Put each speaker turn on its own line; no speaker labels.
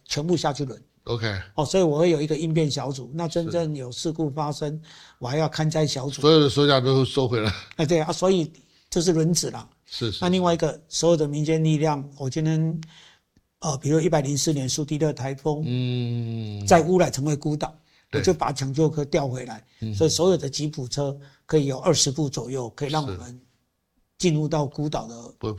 全部下去轮。
OK，
所以我会有一个应变小组。那真正有事故发生，我还要看灾小组。
所有的收价都收回来。
对啊，所以这是轮子啦。
是。
那另外一个，所有的民间力量，我今天比如104年苏迪勒台风，在乌来成为孤岛，我就把抢救科调回来，所以所有的吉普车可以有20部左右，可以让我们进入到孤岛的